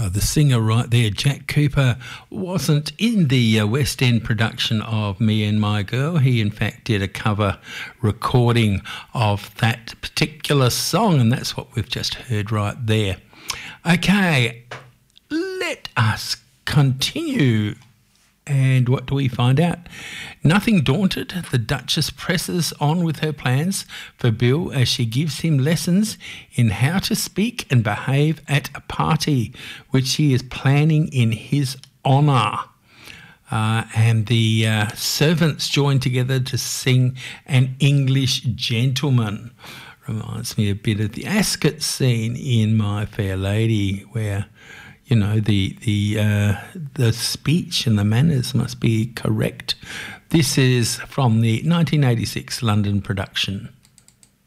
The singer right there, Jack Cooper, wasn't in the West End production of Me and My Girl. He, in fact, did a cover recording of that particular song, and that's what we've just heard right there. Okay, let us continue. And what do we find out? Nothing daunted, the Duchess presses on with her plans for Bill as she gives him lessons in how to speak and behave at a party, which she is planning in his honour. And the servants join together to sing An English Gentleman. Reminds me a bit of the Ascot scene in My Fair Lady, where you know, the speech and the manners must be correct. This is from the 1986 London production.